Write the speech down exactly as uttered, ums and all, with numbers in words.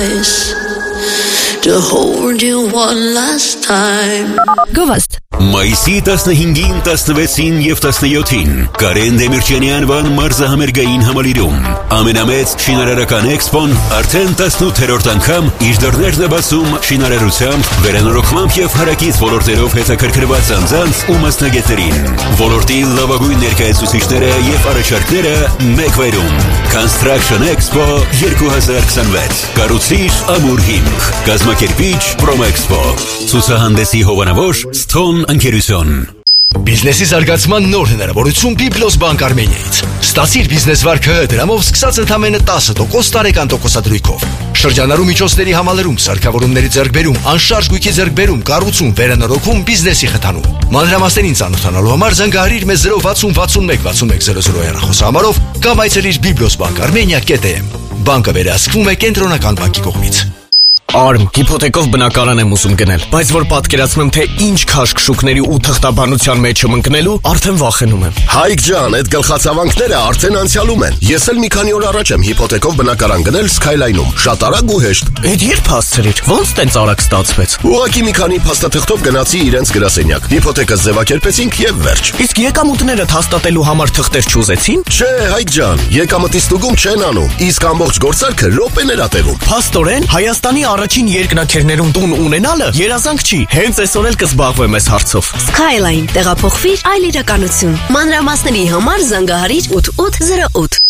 To hold you one last time. Գովաստ Մայիսի տասնհինգին, տասնվեցին և տասնյոթին Կարեն Դեմիրճյանի անվան մարզահամերգային համալիրում ամենամեծ շինարարական էքսպոն արդեն տասնութերորդ անգամ իր դռներն է բացում շինարարությամբ, վերանորոգմամբ և հարակից ոլորտերով հետաքրքրված անձանց ու մասնագետներին։ Ոլորտի լավագույն ներկայացուցիչները և առաջարկները մեկ վայրում։ Construction Expo երկու հազար քսանվեց Կառուցիր ամուր հիմք Կազմակերպիչ Promexpo Ցուցահանդեսի հովանավոր Stone ընկերություն Բիզնեսի զարգացման նոր հնարավորություն Biblos Bank Armenia-ից։ Ստացիր բիզնես վարկը դրամով սկսած ընդամենը տասը տոկոս տարեկան տոկոսադրույքով։ Շրջանառու միջոցների համալրում, սարքավորումների ձեռքբերում, անշարժ գույքի ձեռքբերում, կառուցում, վերանորոգում, բիզնեսի խթանում։ Մանրամասներին ծանոթանալու համար զանգահարիր մեզ zero վաթսուն վաթսունմեկ վաթսունմեկ zero zero հեռախոսահամարով կամ այցելիր biblos bank armenia dot a m։ Բանկը վերահսկվում է կենտրոնական բանկի կողմից։ Արմ, հիփոթեկով բնակարան եմ ուզում գնել, բայց որ պատկերացնեմ, թե ինչ քաշքշուկների ու թղթաբանության մեջ եմ ընկնելու, արդեն վախենում եմ։ Հայկ ջան, այդ գլխացավանքները արդեն անցյալում են։ Ես էլ մի քանի օր առաջ եմ հիփոթեկով բնակարան գնել Skyline-ում, շատ արագ ու հեշտ։ Էդ երբ հասցրիր, ոնց տենց արագ ստացվեց։ Ուղղակի մի քանի փաստաթղթով գնացի իրենց գրասենյակ, հիփոթեկը ձևակերպեցինք եւ վերջ։ Իսկ եկամուտները հաստատելու համար թղթեր չուզեցին։ Չէ, Հայկ ջան, եկամտի ստուգում չեն անում, իսկ ամբողջ գործարքը րոպեներ ա տևում։ Փաստորեն, Հայաստանի առաջին երկնաքերներում տուն ունենալը երազանք չի, հենց այսօր էլ կզբաղվեմ այս հարցով։ Skyline տեղափոխվիր այլ իրականություն։ Մանրամասների համար զանգահարիր ութ ութ zero ութ։